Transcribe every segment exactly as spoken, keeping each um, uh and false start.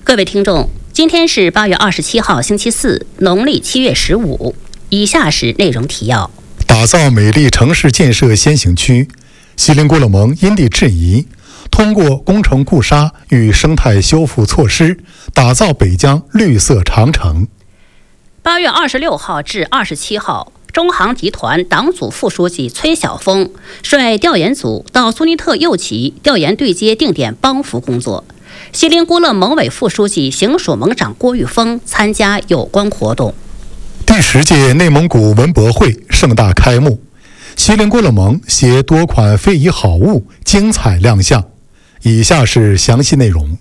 各位听众，今天是八月二十七号星期四，农历七月十五。以下是内容提要： 打造美丽城市建设先行区，锡林郭勒盟因地制宜，通过工程固沙与生态修复措施，打造北疆绿色长城。 八月二十六号至二十七号，中航集团党组副书记崔晓峰率调研组到苏尼特右旗调研对接定点帮扶工作。锡林郭勒盟委副书记、行署盟长郭玉峰参加有关活动。 第十届内蒙古文博会盛大开幕，锡林郭勒盟携多款非遗好物精彩亮相。以下是详细内容。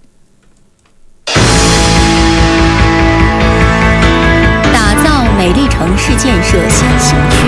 打造美丽城市建设先行区。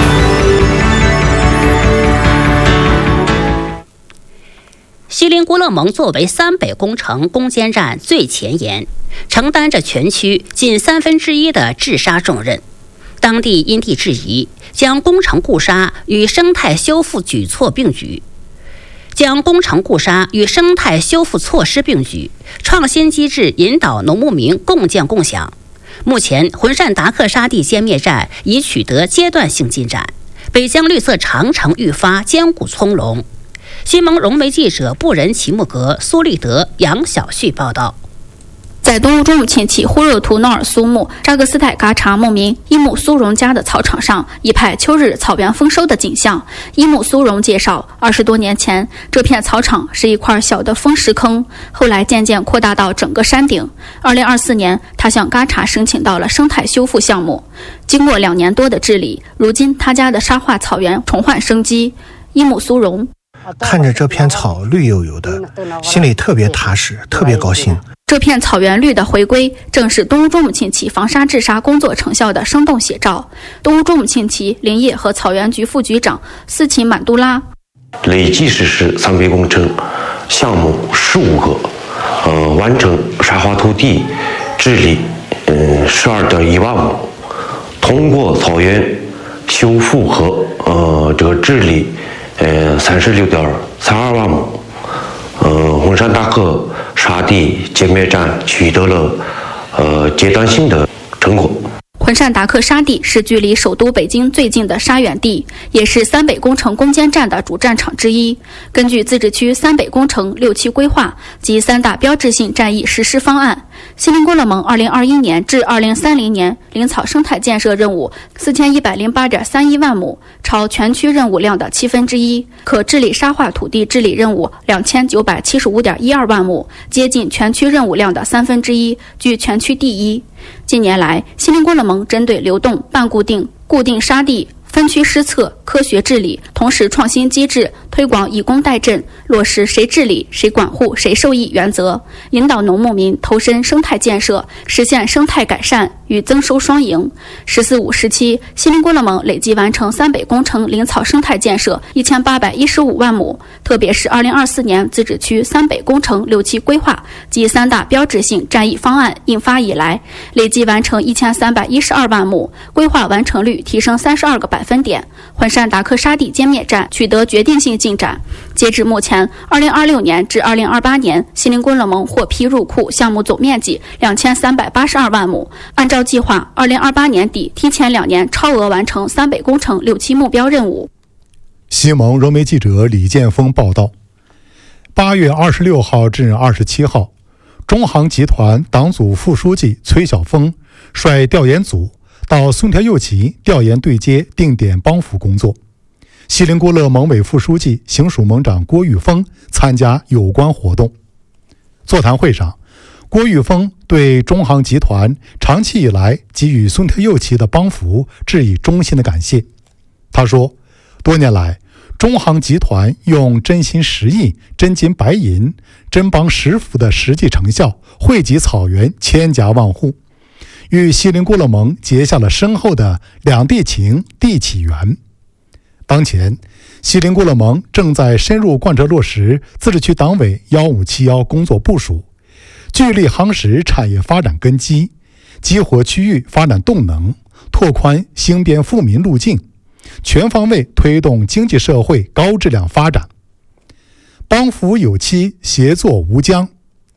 锡林郭勒盟作为三北工程攻坚战最前沿，承担着全区近三分之一的治沙重任。当地因地制宜，将工程固沙与生态修复举措并举，将工程固沙与生态修复措施并举，创新机制引导农牧民共建共享。目前，浑善达克沙地歼灭战已取得阶段性进展，北疆绿色长城愈发坚固从容。新盟融媒记者布仁齐木格、苏立德、杨晓旭报道。 在东乌中姆沁旗呼热图诺尔苏木扎格斯泰嘎查牧民伊木苏荣家的草场上一派秋日草原丰收的景象。伊木苏荣介绍，二十多年前这片草场是一块小的风石坑，后来渐渐扩大到整个山顶。二零二四年，他向嘎查申请到了生态修复项目，经过两年多的治理，如今他家的沙化草原重焕生机。伊木苏荣看着这片草绿油油的，心里特别踏实，特别高兴。 这片草原绿的回归，正是东乌中姆沁旗防沙治沙工作成效的生动写照。东乌中姆沁旗林业和草原局副局长斯琴满杜拉， 累计实施三北工程项目十五个，呃，完成沙化土地治理，嗯，十二点一万亩，通过草原修复和呃这个治理，呃，三十六点三二万亩。呃，浑善达克沙地歼灭战取得了呃阶段性的成果。 浑善达克沙地是距离首都北京最近的沙源地，也是三北工程攻坚战的主战场之一。根据自治区三北工程六期规划及三大标志性战役实施方案，锡林郭勒盟二零二一年至二零三零年林草生态建设任务四千一百零八点三一万亩，超全区任务量的七分之一；可治理沙化土地治理任务两千九百七十五点一二万亩，接近全区任务量的三分之一，居全区第一。近年来，锡林郭勒盟针对流动、半固定、固定沙地分区施策，科学治理，同时创新机制，推广以工代赈，落实谁治理、谁管护、谁受益原则，引导农牧民投身生态建设，实现生态改善与增收双赢。十四五时期，锡林郭勒盟累计完成三北工程林草生态建设一千八百一十五万亩，特别是二零二四年自治区三北工程六期规划及三大标志性战役方案印发以来，累计完成一千三百一十二万亩，规划完成率提升三十二个百分点。浑善达克沙地歼灭战取得决定性进展。截至目前，二零二六年至二零二八年，锡林郭勒盟获批入库项目总面积两千三百八十二万亩。按照计划，二零二八年底提前两年超额完成三北工程六期目标任务。 西盟融媒记者李建峰报道。八月二十六号至二十七号，中航集团党组副书记崔晓峰率调研组到松条右旗调研对接定点帮扶工作。锡林郭勒盟委副书记、行署盟长郭玉峰参加有关活动。座谈会上，郭玉峰对中航集团长期以来给予松条右旗的帮扶致以衷心的感谢。他说，多年来，中航集团用真心实意、真金白银、真帮实福的实际成效，惠及草原千家万户，与锡林郭勒盟结下了深厚的两地情、地起缘。当前，锡林郭勒盟正在深入贯彻落实自治区党委一五七一工作部署，聚力夯实产业发展根基，激活区域发展动能，拓宽兴编富民路径，全方位推动经济社会高质量发展。帮扶有期，协作无疆。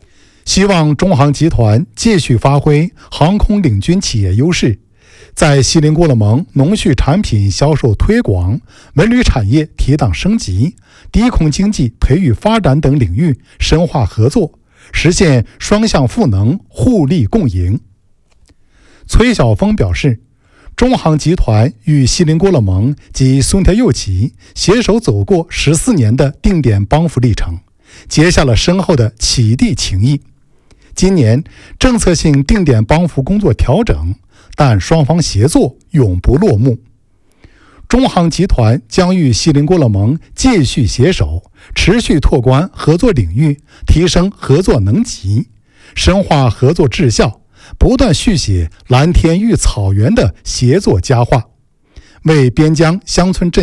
希望中航集团继续发挥航空领军企业优势，在锡林郭勒盟农畜产品销售推广、文旅产业提档升级、低空经济培育发展等领域深化合作，实现双向赋能、互利共赢。崔晓峰表示，中航集团与锡林郭勒盟及松田右旗携手走过十四年的定点帮扶历程，结下了深厚的启地情谊。今年政策性定点帮扶工作调整，但双方协作永不落幕。中航集团将与锡林郭勒盟继续携手，持续拓宽合作领域，提升合作能级，深化合作质效，不断续写蓝天育草原的协作佳话，为边疆乡村镇